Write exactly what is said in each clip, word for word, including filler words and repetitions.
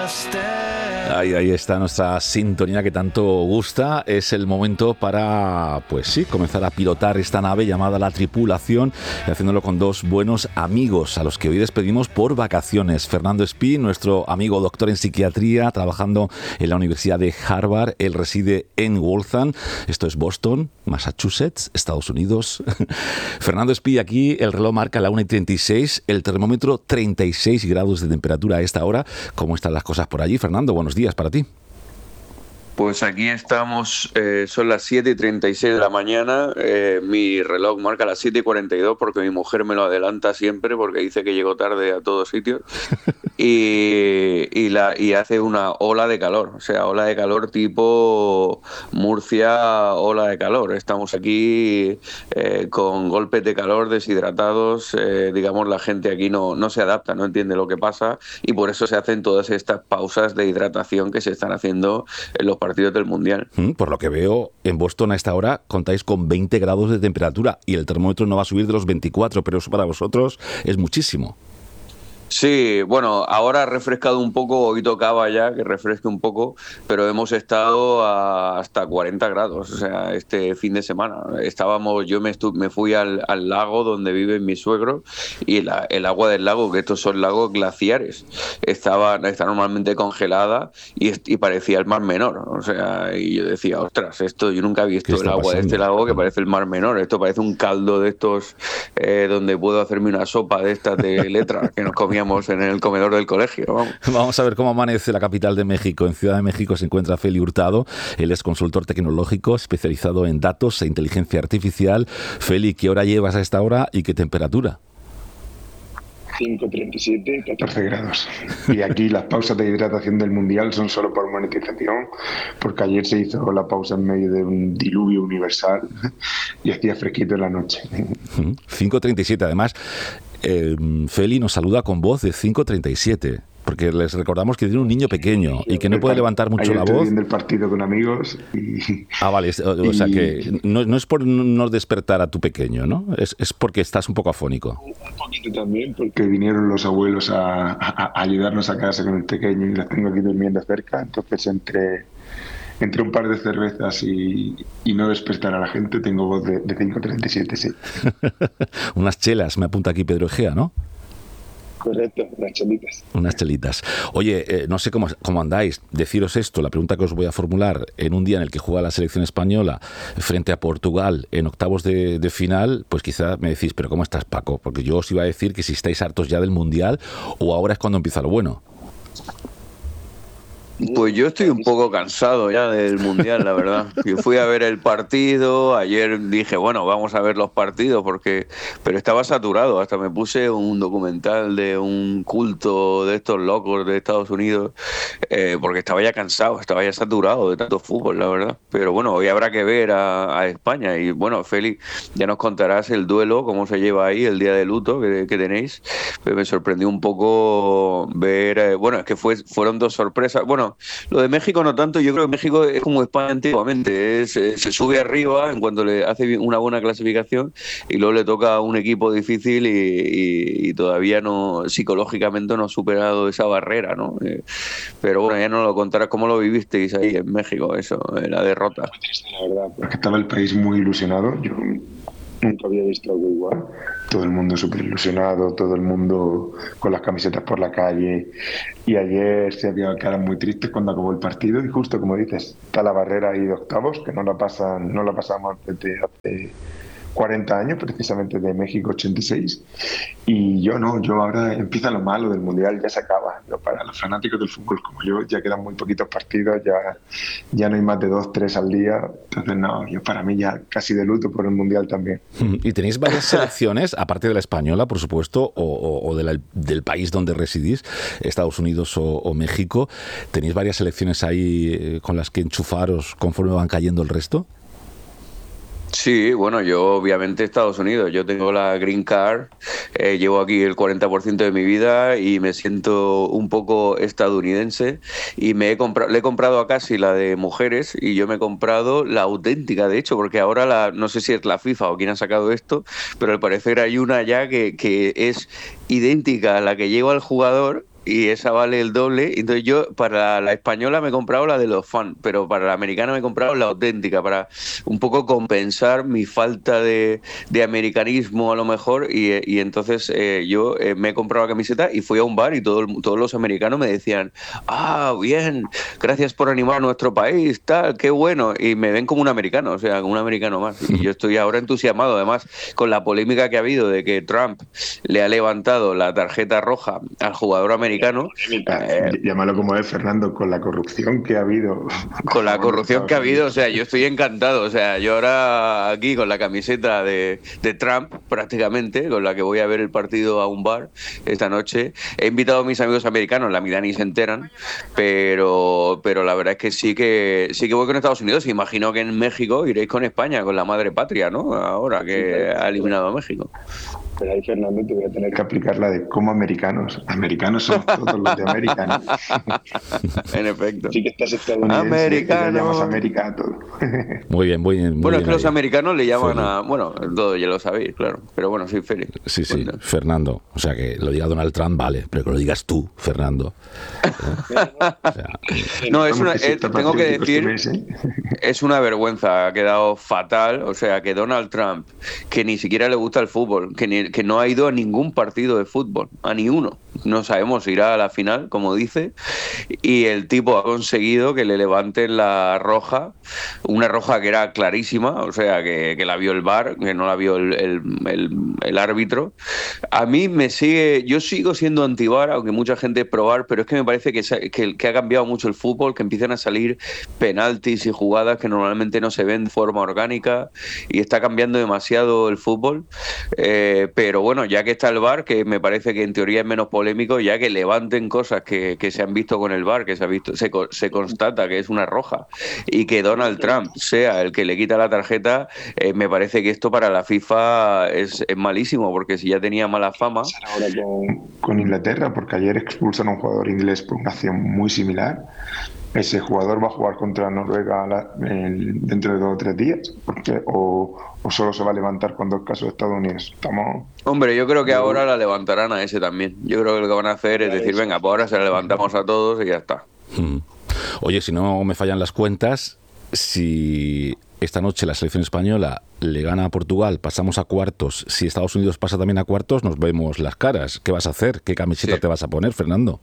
Ahí, ahí está nuestra sintonía que tanto gusta. Es el momento para, pues sí, comenzar a pilotar esta nave llamada La Tripulación, y haciéndolo con dos buenos amigos a los que hoy despedimos por vacaciones. Fernando Espí, nuestro amigo doctor en psiquiatría, trabajando en la Universidad de Harvard. Él reside en Waltham. Esto es Boston, Massachusetts, Estados Unidos. Fernando Espí, aquí el reloj marca la una y treinta y seis, el termómetro treinta y seis grados de temperatura a esta hora. ¿Cómo están las cosas por allí, Fernando? Buenos días para ti. Pues aquí estamos, eh, son las siete y treinta y seis de la mañana, eh, mi reloj marca las siete y cuarenta y dos porque mi mujer me lo adelanta siempre porque dice que llego tarde a todos sitios y, y, la, y hace una ola de calor, o sea, ola de calor tipo Murcia, ola de calor. Estamos aquí eh, con golpes de calor, deshidratados, eh, digamos, la gente aquí no, no se adapta, no entiende lo que pasa y por eso se hacen todas estas pausas de hidratación que se están haciendo en los partidos del Mundial. Por lo que veo, en Boston a esta hora contáis con veinte grados de temperatura y el termómetro no va a subir de los veinticuatro, pero eso para vosotros es muchísimo. Sí, bueno, ahora ha refrescado un poco, hoy tocaba ya que refresque un poco, pero hemos estado a hasta cuarenta grados, o sea, este fin de semana. Estábamos, yo me, estu me fui al, al lago donde viven mis suegros y la, el agua del lago, que estos son lagos glaciares, estaba, está normalmente congelada y, y parecía el Mar Menor, o sea, y yo decía, ostras, esto yo nunca he visto el agua pasando de este lago que parece el Mar Menor, esto parece un caldo de estos eh, donde puedo hacerme una sopa de estas de letra que nos comíamos en el comedor del colegio. Vamos. Vamos a ver cómo amanece la capital de México. En Ciudad de México se encuentra Feli Hurtado. Él es consultor tecnológico especializado en datos e inteligencia artificial. Feli, ¿qué hora llevas a esta hora y qué temperatura? cinco treinta y siete, catorce grados. Y aquí las pausas de hidratación del Mundial son solo por monetización, porque ayer se hizo la pausa en medio de un diluvio universal y hacía fresquito en la noche. cinco treinta y siete, además, eh, Feli nos saluda con voz de cinco treinta y siete. Porque les recordamos que tiene un niño pequeño y que no puede levantar mucho la voz. Estoy viendo el partido con amigos y... Ah, vale, o, o sea que no, no es por no despertar a tu pequeño, ¿no? Es, es porque estás un poco afónico. Un poquito también, porque vinieron los abuelos a, a, a ayudarnos a quedarse con el pequeño y los tengo aquí durmiendo cerca, entonces entre... Entre un par de cervezas y, y no despertar a la gente, tengo voz de, de cinco treinta y siete, sí. Unas chelas, me apunta aquí Pedro Egea, ¿no? Correcto, unas chelitas. Unas chelitas. Oye, eh, no sé cómo, cómo andáis. Deciros esto, la pregunta que os voy a formular en un día en el que juega la selección española frente a Portugal en octavos de, de final, pues quizá me decís, pero ¿cómo estás, Paco? Porque yo os iba a decir que si estáis hartos ya del Mundial o ahora es cuando empieza lo bueno. Pues yo estoy un poco cansado ya del Mundial, la verdad. Yo fui a ver el partido, ayer dije, bueno, vamos a ver los partidos, porque pero estaba saturado. Hasta me puse un documental de un culto de estos locos de Estados Unidos, eh, porque estaba ya cansado, estaba ya saturado de tanto fútbol, la verdad. Pero bueno, hoy habrá que ver a, a España. Y bueno, Félix, ya nos contarás el duelo, cómo se lleva ahí, el día de luto que, que tenéis. Pero me sorprendió un poco ver, eh, bueno, es que fue, fueron dos sorpresas. Bueno, lo de México no tanto, yo creo que México es como España antiguamente, es, es, se sube arriba en cuanto le hace una buena clasificación y luego le toca a un equipo difícil y, y, y todavía no, psicológicamente no ha superado esa barrera, ¿no? Eh, pero bueno, ya no lo contarás cómo lo vivisteis ahí en México, eso, la derrota. Muy triste, la verdad, porque estaba el país muy ilusionado, yo nunca había visto algo igual. Todo el mundo súper ilusionado, todo el mundo con las camisetas por la calle. Y ayer se había quedado muy tristes cuando acabó el partido. Y justo como dices, está la barrera ahí de octavos, que no la pasan, no la pasamos desde hace cuarenta años, precisamente de México ochenta y seis. Y yo no, yo ahora empieza lo malo del Mundial, ya se acaba. Yo, para los fanáticos del fútbol como yo, ya quedan muy poquitos partidos, ya, ya no hay más de dos, tres al día. Entonces no, yo para mí ya casi de luto por el Mundial también. ¿Y tenéis varias selecciones, aparte de la española, por supuesto, o, o, o de la, del país donde residís, Estados Unidos o, o México? ¿Tenéis varias selecciones ahí eh, con las que enchufaros conforme van cayendo el resto? Sí, bueno, yo obviamente Estados Unidos, yo tengo la Green Card, eh, llevo aquí el cuarenta por ciento de mi vida y me siento un poco estadounidense y me he comprado, le he comprado a casi la de mujeres y yo me he comprado la auténtica, de hecho, porque ahora la, no sé si es la FIFA o quién ha sacado esto, pero al parecer hay una ya que, que es idéntica a la que lleva el jugador, y esa vale el doble. Entonces yo para la española me he comprado la de los fans, pero para la americana me he comprado la auténtica, para un poco compensar mi falta de, de americanismo a lo mejor. Y, y entonces eh, yo eh, me he comprado la camiseta y fui a un bar y todo, todos los americanos me decían, ah, bien, gracias por animar a nuestro país, tal, qué bueno. Y me ven como un americano, o sea, como un americano más. Y yo estoy ahora entusiasmado, además, con la polémica que ha habido de que Trump le ha levantado la tarjeta roja al jugador americano. Eh, Llámalo como es, Fernando, con la corrupción que ha habido. Con la corrupción que ha habido, o sea, yo estoy encantado. O sea, yo ahora aquí con la camiseta de, de Trump, prácticamente, con la que voy a ver el partido a un bar esta noche. He invitado a mis amigos americanos, la mitad ni se enteran, pero, pero la verdad es que sí que sí que voy con Estados Unidos. Imagino que en México iréis con España, con la madre patria, ¿no? Ahora que ha eliminado a México. Pero ahí, Fernando, te voy a tener que aplicar la de como americanos. Americanos somos todos los de América, ¿no? En efecto. Sí que estás estadounidense, Americano. le llamas América a todo. Muy bien, muy bien. Muy bueno, bien es que los ahí. americanos le llaman Feli. a... Bueno, todo ya lo sabéis, claro. Pero bueno, sí, Félix. Sí, sí, Cuenta. Fernando. O sea, que lo diga Donald Trump, vale, pero que lo digas tú, Fernando. ¿Eh? O sea, No, es una, Vamos, que eh, sí, tengo que decir, este mes, ¿eh? es una vergüenza, ha quedado fatal. O sea, que Donald Trump, que ni siquiera le gusta el fútbol, que, ni- que no ha ido a ningún partido de fútbol, a ni uno. No sabemos si irá a la final, como dice, y el tipo ha conseguido que le levanten la roja, una roja que era clarísima, o sea, que, que la vio el V A R, que no la vio el, el- el- el árbitro. A mí me sigue, yo sigo siendo anti-V A R, aunque mucha gente es pro V A R, pero es que me parece que, se- que, que ha cambiado mucho el fútbol, que empiezan a salir penaltis y jugadas que normalmente no se ven de forma orgánica, y está cambiando demasiado el fútbol. Eh, pero bueno, ya que está el V A R, que me parece que en teoría es menos polémico, ya que levanten cosas que, que se han visto con el V A R, que se ha visto, se, co- se constata que es una roja, y que Donald Trump sea el que le quita la tarjeta, eh, me parece que esto para la FIFA es, es malísimo, porque si ya tenía mala fama. Ahora con, con Inglaterra, porque ayer expulsan a un jugador inglés por una acción muy similar. Ese jugador va a jugar contra Noruega la- el- dentro de dos o tres días, porque, o, o solo se va a levantar con dos casos de Estados Unidos. Estamos. Hombre, yo creo que ahora la levantarán a ese también. Yo creo que lo que van a hacer es decir, venga, pues ahora se la levantamos a todos y ya está. mm. Oye, si no me fallan las cuentas, si esta noche la selección española le gana a Portugal, pasamos a cuartos. Si Estados Unidos pasa también a cuartos, nos vemos las caras. ¿Qué vas a hacer? ¿Qué camiseta Sí. te vas a poner, Fernando?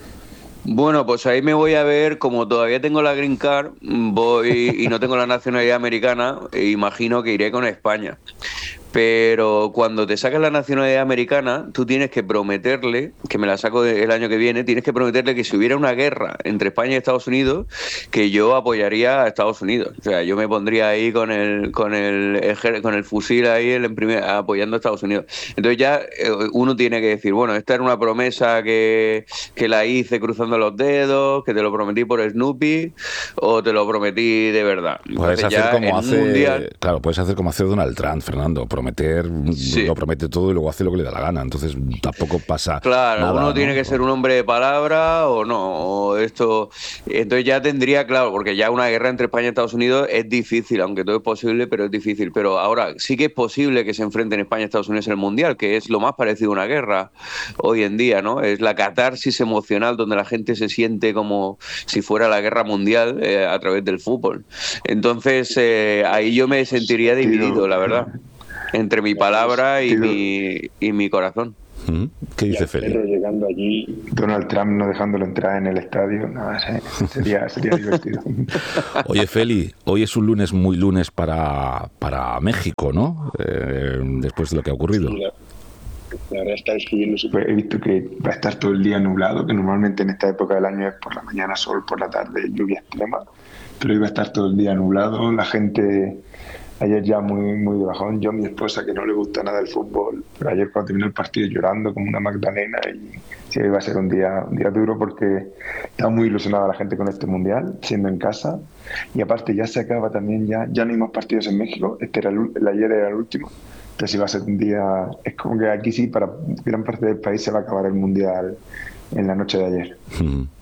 Bueno, pues ahí me voy a ver, como todavía tengo la Green Card, voy y no tengo la nacionalidad americana, e imagino que iré con España. Pero cuando te sacas la nacionalidad americana, tú tienes que prometerle, que me la saco el año que viene, tienes que prometerle que si hubiera una guerra entre España y Estados Unidos, que yo apoyaría a Estados Unidos. O sea, yo me pondría ahí con el con el ejer- con el fusil ahí en primer, apoyando a Estados Unidos. Entonces ya eh, uno tiene que decir, bueno, esta era una promesa que, que la hice cruzando los dedos, que te lo prometí por Snoopy, o te lo prometí de verdad. Puedes Entonces hacer ya como en un hace, mundial, claro, puedes hacer como hace Donald Trump, Fernando, prometer, Sí. lo promete todo y luego hace lo que le da la gana. Entonces tampoco pasa claro, nada, uno ¿no? tiene que ser un hombre de palabra o no, o esto. Entonces ya tendría, claro, porque ya una guerra entre España y Estados Unidos es difícil, aunque todo es posible, pero es difícil. Pero ahora sí que es posible que se enfrenten España y Estados Unidos en el Mundial, que es lo más parecido a una guerra hoy en día, ¿no? Es la catarsis emocional donde la gente se siente como si fuera la guerra mundial eh, a través del fútbol. Entonces eh, ahí yo me sentiría dividido, la verdad, entre mi palabra y mi, y mi corazón. ¿Mm? ¿Qué dice Feli? Llegando allí, Donald Trump no dejándolo entrar en el estadio, no, sería, sería divertido. Oye, Feli, hoy es un lunes muy lunes para, para México, ¿no? Eh, después de lo que ha ocurrido. Sí, la, la verdad está escribiendo súper. He visto que va a estar todo el día nublado, que normalmente en esta época del año es por la mañana sol, por la tarde lluvia extrema, pero hoy va a estar todo el día nublado. La gente ayer ya muy, muy de bajón. Yo, mi esposa, que no le gusta nada el fútbol, pero ayer cuando terminó el partido llorando como una magdalena, y sí, iba a ser un día, un día duro porque estaba muy ilusionada la gente con este mundial, siendo en casa, y aparte ya se acaba también, ya, ya no hay más partidos en México, este era el, el ayer era el último, entonces iba a ser un día, es como que aquí sí, para gran parte del país se va a acabar el mundial en la noche de ayer. Mm.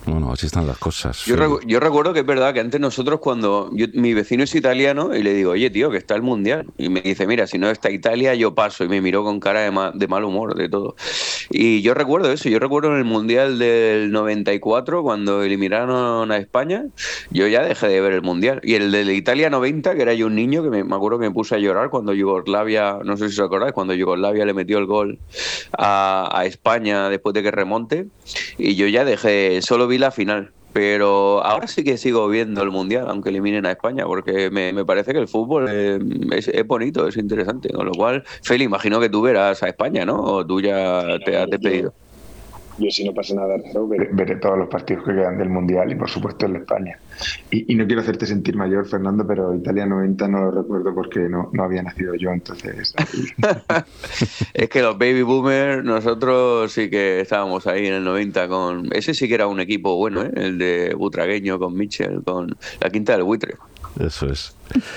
Bueno, así están las cosas. Yo, recu- yo recuerdo que es verdad que antes nosotros cuando... Yo, mi vecino es italiano y le digo, oye, tío, que está el Mundial. Y me dice, mira, si no está Italia, yo paso. Y me miró con cara de, ma- de mal humor, de todo. Y yo recuerdo eso. Yo recuerdo en el Mundial del noventa y cuatro, cuando eliminaron a España, yo ya dejé de ver el Mundial. Y el de Italia noventa, que era yo un niño, que me, me acuerdo que me puse a llorar cuando Yugoslavia, no sé si os acordáis, cuando Yugoslavia le metió el gol a, a España después de que remonte. Y yo ya dejé, solo vi la final. Pero ahora sí que sigo viendo el Mundial, aunque eliminen a España, porque me, me parece que el fútbol eh, es, es bonito, es interesante. Con lo cual, Feli, imagino que tú verás a España, ¿no? O tú ya Sí, no, te has yo- despedido. Yo, si no pasa nada raro, veré, veré todos los partidos que quedan del Mundial y, por supuesto, el de España. Y, y no quiero hacerte sentir mayor, Fernando, pero Italia noventa no lo recuerdo porque no, no había nacido yo, entonces... Es que los baby boomers, nosotros sí que estábamos ahí en el noventa con... Ese sí que era un equipo bueno, ¿eh? El de Butragueño, con Mitchell, con la Quinta del Buitre. Eso es.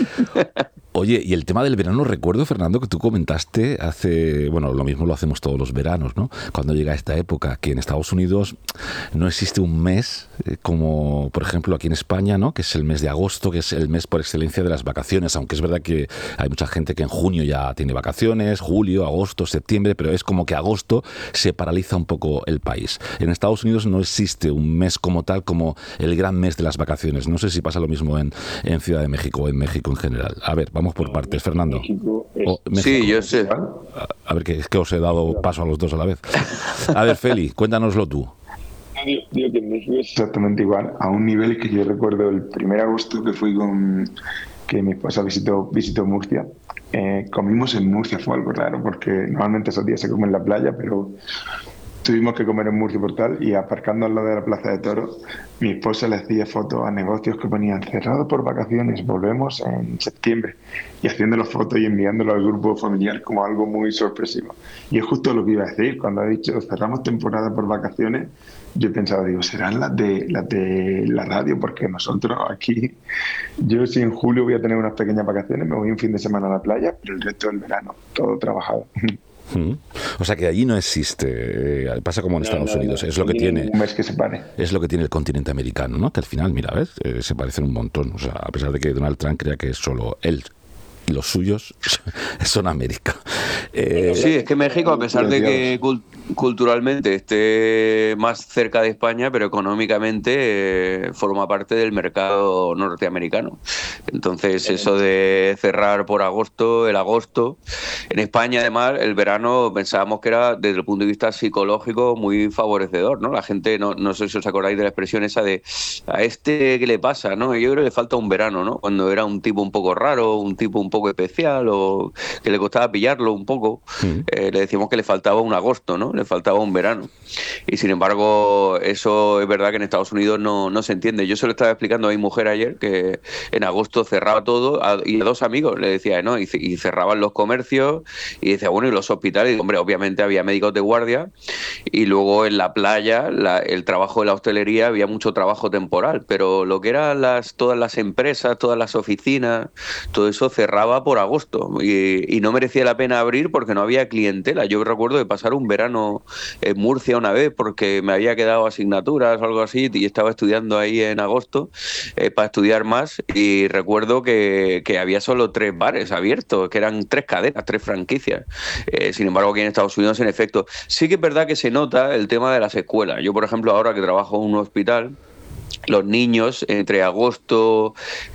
Oye, y el tema del verano, recuerdo, Fernando, que tú comentaste hace, bueno, lo mismo lo hacemos todos los veranos, ¿no? Cuando llega esta época, que en Estados Unidos no existe un mes, eh, como por ejemplo aquí en España, ¿no? Que es el mes de agosto, que es el mes por excelencia de las vacaciones, aunque es verdad que hay mucha gente que en junio ya tiene vacaciones, julio, agosto, septiembre, pero es como que agosto se paraliza un poco el país. En Estados Unidos no existe un mes como tal, como el gran mes de las vacaciones. No sé si pasa lo mismo en, en Ciudad de México o en México en general. A ver, vamos por partes, Fernando. México es- O México. Sí, yo sé. A, a ver, que es que os he dado paso a los dos a la vez. A ver, Feli, cuéntanoslo tú. Digo, digo que en México es exactamente igual, a un nivel que yo recuerdo el primer agosto que fui con... que mi esposa visitó, visitó Murcia. Eh, comimos en Murcia, fue algo raro, porque normalmente esos días se come en la playa, pero tuvimos que comer en Murcia por tal, y aparcando al lado de la Plaza de Toros, mi esposa le hacía fotos a negocios que ponían cerrado por vacaciones, volvemos en septiembre, y haciéndolo fotos y enviándolo al grupo familiar como algo muy sorpresivo. Y es justo lo que iba a decir, cuando ha dicho cerramos temporada por vacaciones, yo pensaba, digo, serán las de, las de la radio, porque nosotros aquí, yo si en julio voy a tener unas pequeñas vacaciones, me voy un fin de semana a la playa, pero el resto del verano, todo trabajado. Mm. O sea que allí no existe, eh, pasa como en No, Estados no, Unidos, no, es lo que ni tiene, ningún mes que se pare. es lo que tiene el continente americano, ¿no? Que al final, mira, ¿ves? Eh, se parecen un montón, o sea, a pesar de que Donald Trump crea que es solo él y los suyos son América. Eh, Sí, es que México, a pesar de que cul- culturalmente esté más cerca de España, pero económicamente eh, forma parte del mercado norteamericano. Entonces, eso de cerrar por agosto, el agosto, en España además el verano pensábamos que era desde el punto de vista psicológico muy favorecedor, ¿no? La gente, no, no sé si os acordáis de la expresión esa de a este qué le pasa, ¿no? Yo creo que le falta un verano, ¿no? Cuando era un tipo un poco raro, un tipo un poco especial o que le costaba pillarlo un poco, Sí. eh, le decimos que le faltaba un agosto, ¿no? Le faltaba un verano. Y sin embargo, eso es verdad que en Estados Unidos no, no se entiende. Yo se lo estaba explicando a mi mujer ayer, que en agosto cerraba todo, a, y a dos amigos le decía, ¿no? Y, y cerraban los comercios, y decía, bueno, y los hospitales, y, hombre, obviamente había médicos de guardia, y luego en la playa, la, el trabajo de la hostelería, había mucho trabajo temporal, pero lo que eran las, todas las empresas, todas las oficinas, todo eso cerraba por agosto, y, y no merecía la pena abrir porque no había clientela. Yo recuerdo de pasar un verano en Murcia una vez porque me había quedado asignaturas o algo así y estaba estudiando ahí en agosto eh, para estudiar más, y recuerdo que, que había solo tres bares abiertos, que eran tres cadenas, tres franquicias. Eh, sin embargo, aquí en Estados Unidos, en efecto, sí que es verdad que se nota el tema de las escuelas. Yo, por ejemplo, ahora que trabajo en un hospital, los niños entre agosto,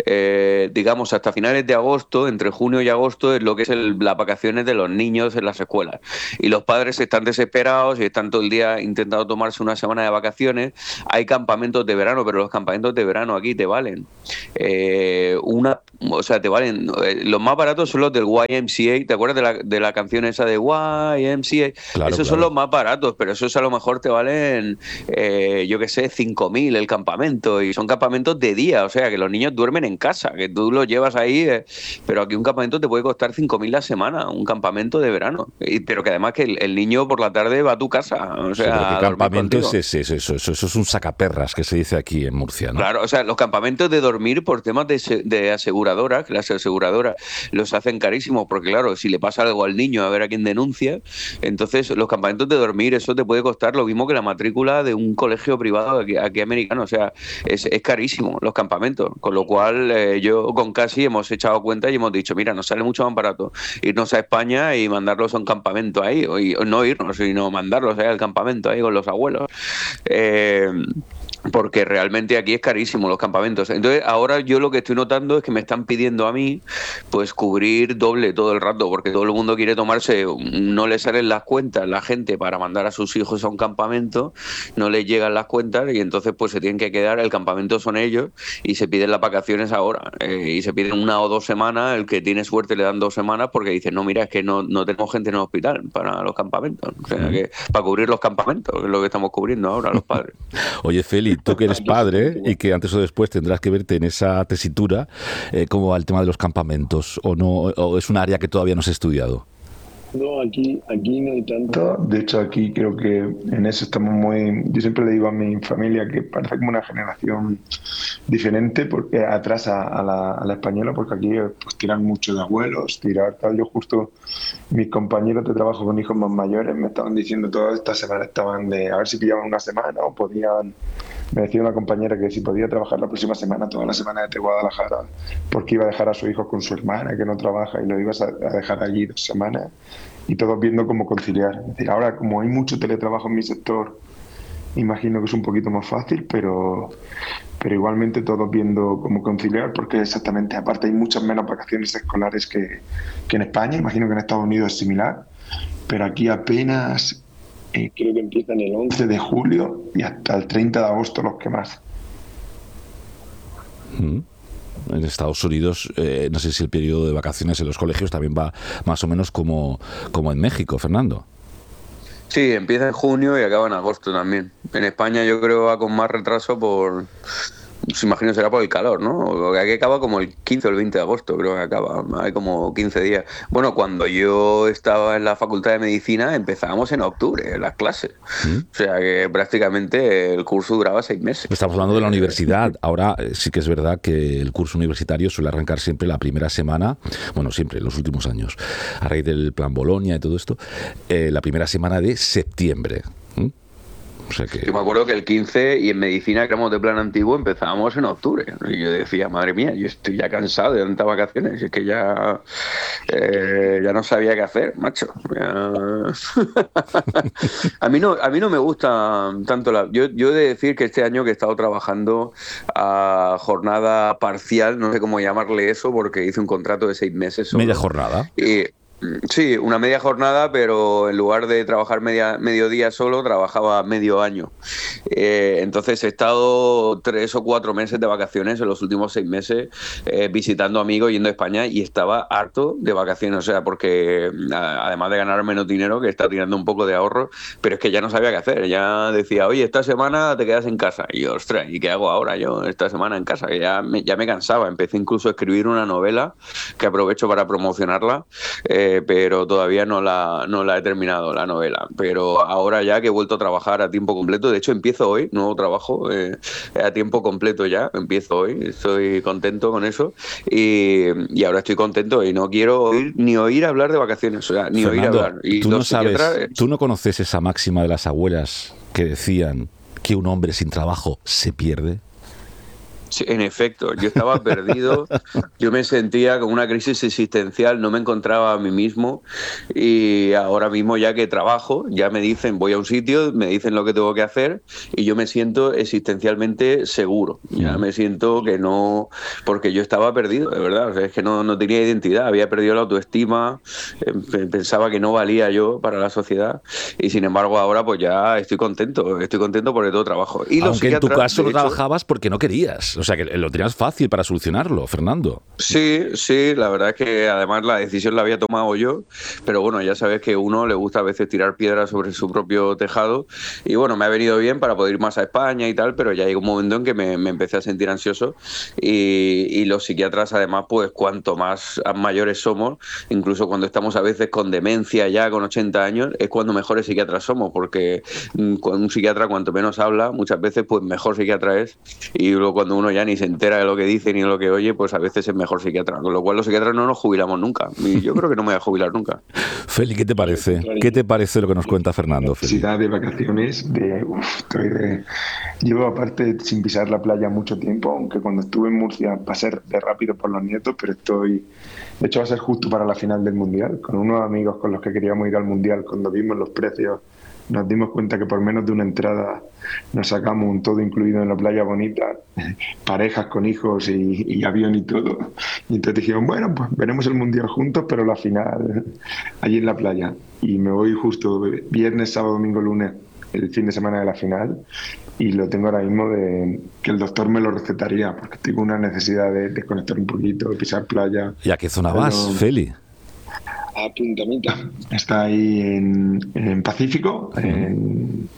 eh, digamos hasta finales de agosto, entre junio y agosto es lo que es el, las vacaciones de los niños en las escuelas, y los padres están desesperados y están todo el día intentando tomarse una semana de vacaciones. Hay campamentos de verano, pero los campamentos de verano aquí te valen eh, una, o sea, te valen, eh, los más baratos son los del Y M C A. ¿Te acuerdas de la, de la canción esa de Y M C A? Claro, Esos claro. son los más baratos, pero esos a lo mejor te valen, eh, yo qué sé, cinco mil el campamento. campamentos y son campamentos de día, o sea, que los niños duermen en casa, que tú los llevas ahí, eh, pero aquí un campamento te puede costar cinco mil la semana, un campamento de verano, y, pero que además que el, el niño por la tarde va a tu casa, o sea, sí, pero ¿qué campamento es ese, eso, eso, eso, eso es un sacaperras que se dice aquí en Murcia, ¿no? Claro, o sea, los campamentos de dormir por temas de, de aseguradoras, que las aseguradoras los hacen carísimos, porque claro, si le pasa algo al niño a ver a quién denuncia, entonces los campamentos de dormir, eso te puede costar lo mismo que la matrícula de un colegio privado aquí, aquí americano, o sea, es, es carísimo los campamentos, con lo cual eh, yo con Casi hemos echado cuenta y hemos dicho, mira, nos sale mucho más barato irnos a España y mandarlos a un campamento ahí, o, y, o no irnos, sino mandarlos ahí al campamento ahí con los abuelos. Eh, porque realmente aquí es carísimo los campamentos. Entonces ahora yo lo que estoy notando es que me están pidiendo a mí pues cubrir doble todo el rato, porque todo el mundo quiere tomarse, no le salen las cuentas la gente para mandar a sus hijos a un campamento, no les llegan las cuentas y entonces pues se tienen que quedar, el campamento son ellos y se piden las vacaciones ahora, eh, y se piden una o dos semanas, el que tiene suerte le dan dos semanas porque dicen, no, mira, es que no, no tenemos gente en el hospital para los campamentos, o sea, que para cubrir los campamentos, que es lo que estamos cubriendo ahora los padres. Oye, Feli, tú que eres padre y que antes o después tendrás que verte en esa tesitura, eh, ¿cómo va el tema de los campamentos? ¿O no, o es un área que todavía no has estudiado? No, aquí, aquí no hay tanto. De hecho, aquí creo que en eso estamos muy... Yo siempre le digo a mi familia que parece como una generación diferente, porque atrás a, a, la, a la española, porque aquí pues tiran mucho de abuelos, tirar tal. Yo justo, mis compañeros de trabajo con hijos más mayores me estaban diciendo todas estas semanas, estaban de a ver si pillaban una semana o podían... Me decía una compañera que si podía trabajar la próxima semana, toda la semana desde Guadalajara, porque iba a dejar a su hijo con su hermana, que no trabaja, y lo ibas a dejar allí dos semanas, y todos viendo cómo conciliar. Es decir, ahora, como hay mucho teletrabajo en mi sector, imagino que es un poquito más fácil, pero, pero igualmente todos viendo cómo conciliar, porque exactamente, aparte hay muchas menos vacaciones escolares que, que en España, imagino que en Estados Unidos es similar, pero aquí apenas... Eh, creo que empiezan el once de julio y hasta el treinta de agosto los que más. Mm. En Estados Unidos, eh, no sé si el periodo de vacaciones en los colegios también va más o menos como, como en México, Fernando. Sí, empieza en junio y acaba en agosto también. En España yo creo que va con más retraso por... Pues imagino será por el calor, ¿no? Aquí acaba como el quince o el veinte de agosto, creo que acaba. Hay como quince días. Bueno, cuando yo estaba en la Facultad de Medicina empezábamos en octubre las clases. ¿Mm? O sea que prácticamente el curso duraba seis meses. Estamos hablando de la universidad. Ahora sí que es verdad que el curso universitario suele arrancar siempre la primera semana, bueno, siempre, en los últimos años, a raíz del plan Bolonia y todo esto, eh, la primera semana de septiembre. ¿Mm? O sea que... Yo me acuerdo que el quince y en medicina, que éramos de plan antiguo, empezábamos en octubre. Y yo decía, madre mía, yo estoy ya cansado de tantas vacaciones. Es que ya, eh, ya no sabía qué hacer, macho. Ya... a, mí no, a mí no me gusta tanto la... Yo, yo he de decir que este año que he estado trabajando a jornada parcial, no sé cómo llamarle eso, porque hice un contrato de seis meses solo. ¿Media jornada? Y... Sí, una media jornada, pero en lugar de trabajar media, medio día solo, trabajaba medio año. Eh, entonces he estado tres o cuatro meses de vacaciones en los últimos seis meses eh, visitando amigos, yendo a España, y estaba harto de vacaciones, o sea, porque a, además de ganar menos dinero, que está tirando un poco de ahorro, pero es que ya no sabía qué hacer. Ya decía, oye, esta semana te quedas en casa. Y yo, ostras, ¿y qué hago ahora yo esta semana en casa? Que ya me, ya me cansaba. Empecé incluso a escribir una novela que aprovecho para promocionarla. Eh, Eh, pero todavía no la, no la he terminado, la novela. Pero ahora ya que he vuelto a trabajar a tiempo completo, de hecho empiezo hoy, nuevo trabajo eh, a tiempo completo ya, empiezo hoy, estoy contento con eso y, y ahora estoy contento y no quiero oír, ni oír hablar de vacaciones, o sea, ni Fernando, oír hablar. Y tú no sabes, psiquiatras... tú no conoces esa máxima de las abuelas que decían que un hombre sin trabajo se pierde. Sí, en efecto, yo estaba perdido, yo me sentía con una crisis existencial, no me encontraba a mí mismo y ahora mismo ya que trabajo, ya me dicen, voy a un sitio, me dicen lo que tengo que hacer y yo me siento existencialmente seguro, ya me siento que no, porque yo estaba perdido, de verdad, o sea, es que no, no tenía identidad, había perdido la autoestima, eh, pensaba que no valía yo para la sociedad y sin embargo ahora pues ya estoy contento, estoy contento porque todo trabajo. Y los Aunque en tu caso de no hecho, trabajabas porque no querías. O sea, que lo tenías fácil para solucionarlo, Fernando. Sí, sí, la verdad es que además la decisión la había tomado yo, pero bueno, ya sabes que a uno le gusta a veces tirar piedras sobre su propio tejado y bueno, me ha venido bien para poder ir más a España y tal, pero ya llegó un momento en que me, me empecé a sentir ansioso y, y los psiquiatras además, pues cuanto más mayores somos, incluso cuando estamos a veces con demencia ya, con ochenta años, es cuando mejores psiquiatras somos, porque con un psiquiatra cuanto menos habla, muchas veces pues mejor psiquiatra es, y luego cuando uno ya ni se entera de lo que dice ni de lo que oye, pues a veces es mejor psiquiatra, con lo cual los psiquiatras no nos jubilamos nunca y yo creo que no me voy a jubilar nunca. Feli, ¿qué te parece? ¿Qué te parece lo que nos cuenta Fernando? Necesidad de vacaciones, de, uf, estoy de... Llevo aparte sin pisar la playa mucho tiempo, aunque cuando estuve en Murcia pasé de rápido por los nietos, pero estoy... De hecho va a ser justo para la final del Mundial, con unos amigos con los que queríamos ir al Mundial, cuando vimos los precios nos dimos cuenta que por menos de una entrada nos sacamos un todo incluido en la playa bonita, parejas con hijos y, y avión y todo. Y entonces dijimos, bueno, pues veremos el Mundial juntos, pero la final allí en la playa. Y me voy justo viernes, sábado, domingo, lunes, el fin de semana de la final. Y lo tengo ahora mismo de que el doctor me lo recetaría, porque tengo una necesidad de desconectar un poquito, de pisar playa. ¿Y a qué zona pero... vas, Feli? A Punta Mita. Está ahí en, en Pacífico, en,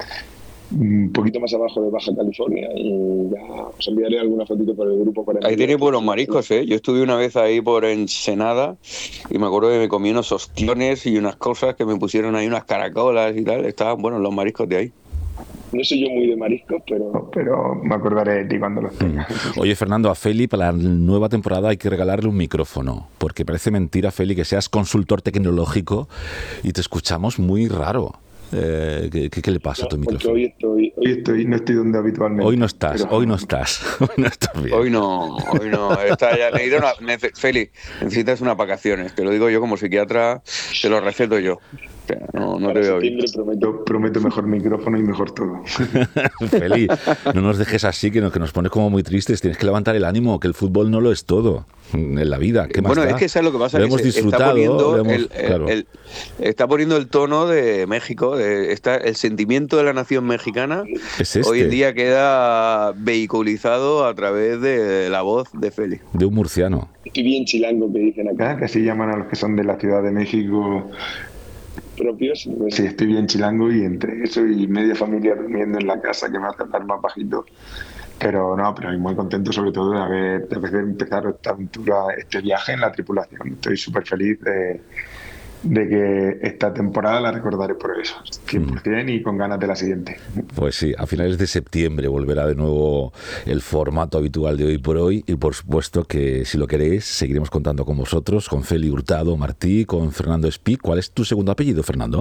un poquito más abajo de Baja California, y ya os enviaré alguna fotito por el grupo. Para ahí tiene buenos mariscos, ¿eh? Yo estuve una vez ahí por Ensenada y me acuerdo que me comí unos ostiones y unas cosas que me pusieron ahí, unas caracolas y tal. Estaban buenos los mariscos de ahí. No soy yo muy de mariscos, pero, pero me acordaré de ti cuando los tenga. Oye, Fernando, a Feli para la nueva temporada hay que regalarle un micrófono, porque parece mentira, Feli, que seas consultor tecnológico y te escuchamos muy raro. Eh, ¿qué, qué le pasa no, a tu micrófono? Hoy estoy, hoy estoy, no estoy donde habitualmente. Hoy no estás, pero... hoy no estás, hoy no estás bien. Hoy no, hoy no. Está ya, una, Feli, necesitas unas vacaciones, te lo digo yo como psiquiatra, te lo receto yo. No, no te veo bien. Prometo, prometo mejor micrófono y mejor todo. Feli, no nos dejes así, que nos, que nos pones como muy tristes. Tienes que levantar el ánimo, que el fútbol no lo es todo en la vida. ¿Qué más bueno, da? es que sabes lo que pasa. Lo que hemos disfrutado. Está poniendo, hemos, el, claro. el, el, está poniendo el tono de México. De, está, el sentimiento de la nación mexicana es este. Hoy en día queda vehiculizado a través de la voz de Feli. De un murciano. Estoy bien chilango, que dicen acá, que así llaman a los que son de la Ciudad de México propios. Pues sí, estoy bien chilango y entre eso y media familia durmiendo en la casa, que me hace hablar más bajito. Pero no, pero muy contento sobre todo de haber, de haber empezado esta aventura, este viaje en la tripulación. Estoy súper feliz de, de que esta temporada la recordaré por eso, cien por ciento, y con ganas de la siguiente. Pues sí, a finales de septiembre volverá de nuevo el formato habitual de Hoy por Hoy y por supuesto que si lo queréis seguiremos contando con vosotros, con Feli Hurtado Martí, con Fernando Espí. ¿Cuál es tu segundo apellido, Fernando?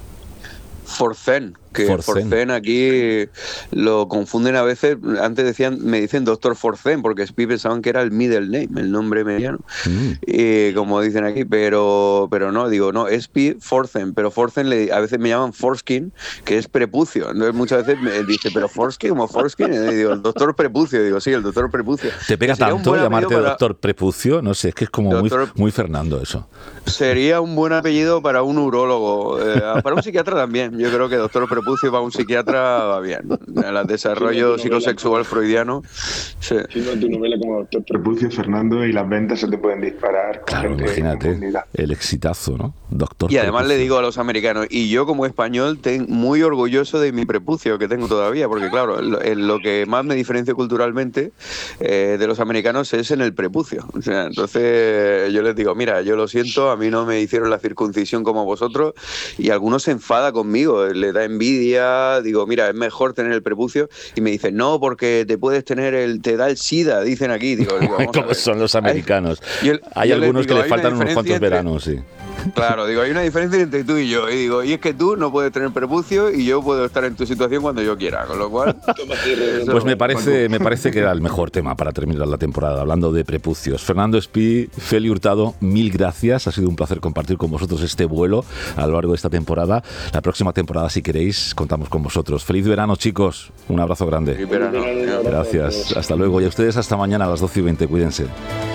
Forcén, que Forcén. Forcén aquí lo confunden a veces. Antes decían, me dicen doctor Forcén, porque Espí pensaban que era el middle name, el nombre mediano, mm. y como dicen aquí, pero pero no, digo, no, Espí Forcén, pero Forcén le, a veces me llaman Foreskin, que es prepucio. Entonces muchas veces me dice, pero Foreskin, como Foreskin, y digo, el doctor prepucio, digo, sí, el doctor prepucio. ¿Te pega tanto llamarte para... doctor prepucio? No sé, es que es como doctor... muy, muy Fernando eso. Sería un buen apellido para un urólogo, eh, para un psiquiatra también. Yo creo que doctor prepucio para un psiquiatra va bien. El desarrollo psicosexual freudiano. Sí. Firma tu novela como doctor prepucio, Fernando, y las ventas se te pueden disparar. Claro, imagínate el exitazo, ¿no? Doctor y además prepucio. Le digo a los americanos, y yo como español estoy muy orgulloso de mi prepucio que tengo todavía, porque claro, lo, lo que más me diferencia culturalmente eh, de los americanos es en el prepucio. O sea, entonces yo les digo, mira, yo lo siento, a mí no me hicieron la circuncisión como vosotros, y algunos se enfada conmigo, le da envidia, digo, mira, es mejor tener el prepucio, y me dicen, no, porque te puedes tener el, te da el SIDA, dicen aquí. Digo, digo, ¿cómo son los americanos? Hay, yo, hay yo algunos digo, que le faltan unos cuantos entre... veranos, sí. Claro, digo, hay una diferencia entre tú y yo. Y digo, y es que tú no puedes tener prepucio y yo puedo estar en tu situación cuando yo quiera. Con lo cual, pues me parece, me parece que era el mejor tema para terminar la temporada, hablando de prepucios. Fernando Espí, Feli Hurtado, mil gracias. Ha sido un placer compartir con vosotros este vuelo a lo largo de esta temporada. La próxima temporada, si queréis, contamos con vosotros. Feliz verano, chicos. Un abrazo grande. Feliz verano. Gracias. Hasta luego. Y a ustedes hasta mañana a las doce y veinte. Cuídense.